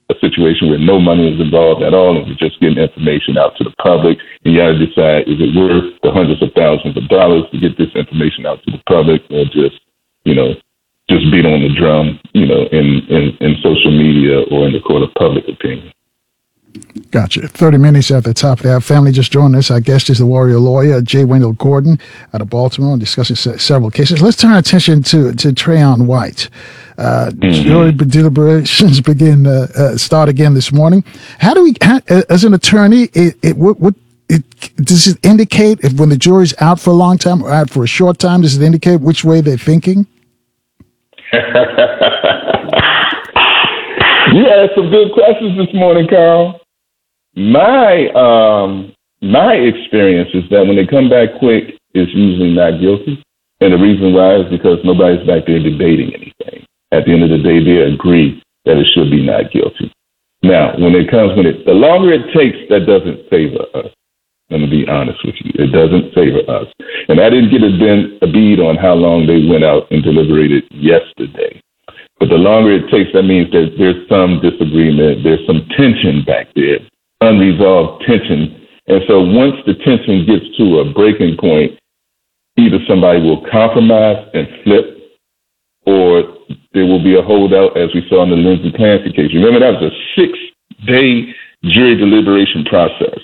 a situation where no money is involved at all, and we're just getting information out to the public. And you got to decide, is it worth the hundreds of thousands of dollars to get this information out to the public, or just, just beat on the drum, in social media or in the court of public opinion. Gotcha. 30 minutes at the top of the hour. Family just joined us. Our guest is the warrior lawyer, J. Wendell Gordon, out of Baltimore, discussing several cases. Let's turn our attention to Trayon White. Jury deliberations start again this morning. How do we, as an attorney, does it indicate if when the jury's out for a long time or out for a short time, does it indicate which way they're thinking? You had some good questions this morning, Carl. My experience is that when they come back quick, it's usually not guilty. And the reason why is because nobody's back there debating anything. At the end of the day, they agree that it should be not guilty. Now, the longer it takes, that doesn't favor us. I'm going to be honest with you. It doesn't favor us. And I didn't get a bead on how long they went out and deliberated yesterday. But the longer it takes, that means that there's some disagreement, there's some tension back there, unresolved tension. And so once the tension gets to a breaking point, either somebody will compromise and flip, or there will be a holdout, as we saw in the Lindsey Clancy case. Remember, that was a 6-day jury deliberation process.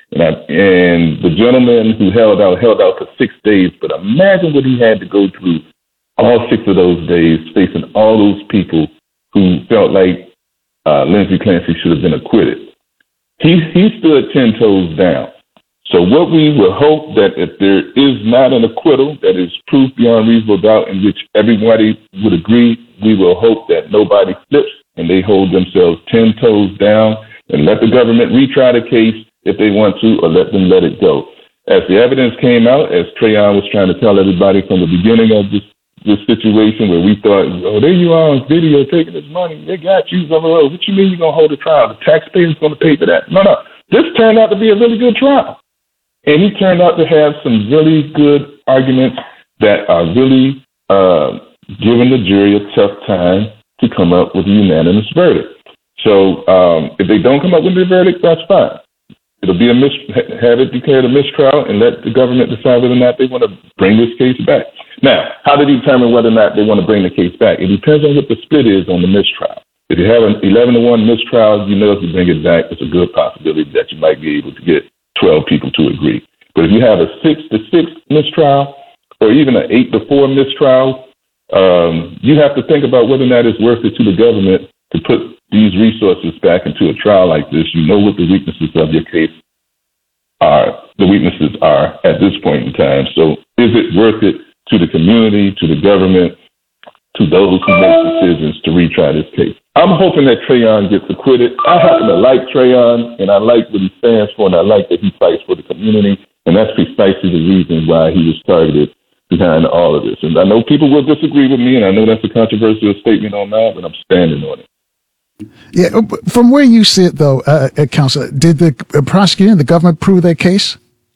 And the gentleman who held out for 6 days, but imagine what he had to go through all 6 of those days, facing all those people who felt like Lindsey Clancy should have been acquitted. He stood 10 toes down. So what we will hope that if there is not an acquittal, that is proof beyond reasonable doubt in which everybody would agree, we will hope that nobody flips and they hold themselves 10 toes down and let the government retry the case if they want to, or let them let it go. As the evidence came out, as Trayon was trying to tell everybody from the beginning of this situation where we thought, oh, there you are on video taking this money. They got you. What you mean you're going to hold a trial? The taxpayer's going to pay for that. No. This turned out to be a really good trial. And he turned out to have some really good arguments that are really giving the jury a tough time to come up with a unanimous verdict. So if they don't come up with a verdict, that's fine. It'll be have it declared a mistrial and let the government decide whether or not they want to bring this case back. Now, how to determine whether or not they want to bring the case back? It depends on what the split is on the mistrial. If you have an 11-1 mistrial, if you bring it back, it's a good possibility that you might be able to get 12 people to agree. But if you have a 6-6 mistrial or even an 8-4 mistrial, you have to think about whether or not it's worth it to the government to put these resources back into a trial like this. You know what the weaknesses of your case are. The weaknesses are at this point in time. So is it worth it to the community, to the government, to those who make decisions to retry this case? I'm hoping that Trayon gets acquitted. I happen to like Trayon, and I like what he stands for, and I like that he fights for the community. And that's precisely the reason why he was targeted behind all of this. And I know people will disagree with me, and I know that's a controversial statement on that, but I'm standing on it. Yeah, from where you sit, though, Counselor, did the prosecutor and the government prove their case?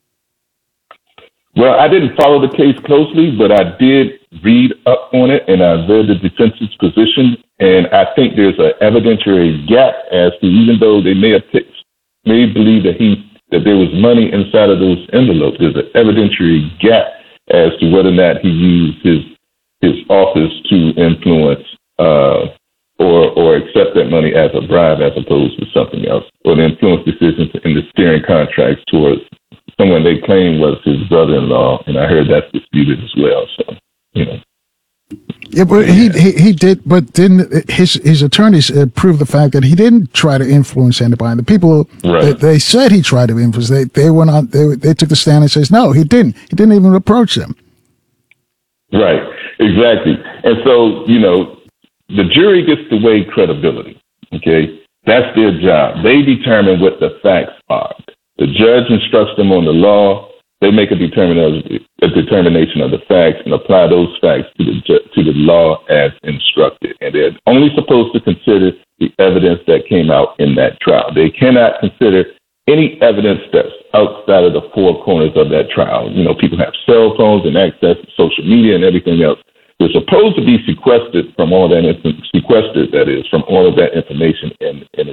Well, I didn't follow the case closely, but I did read up on it, and I read the defense's position, and I think there's an evidentiary gap as to, even though they may believe that there was money inside of those envelopes, there's an evidentiary gap as to whether or not he used his office to influence or accept that money as a bribe as opposed to something else, or to influence decisions in the steering contracts towards someone they claim was his brother-in-law, and I heard that's disputed as well. So, Yeah, but he did, but didn't his attorneys prove the fact that he didn't try to influence anybody? The people they said he tried to influence, they went on, they took the stand and says no, he didn't. He didn't even approach them. Right, exactly. And so the jury gets to weigh credibility. Okay, that's their job. They determine what the facts are. The judge instructs them on the law. They make a determination of the facts and apply those facts to the law as instructed. And they're only supposed to consider the evidence that came out in that trial. They cannot consider any evidence that's outside of the four corners of that trial. People have cell phones and access to social media and everything else. They're supposed to be sequestered from all that, from all of that information in